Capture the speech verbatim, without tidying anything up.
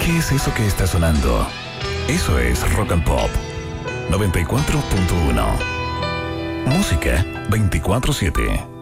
¿Qué es eso que está sonando? Eso es Rock and Pop noventa y cuatro punto uno. Música veinticuatro siete.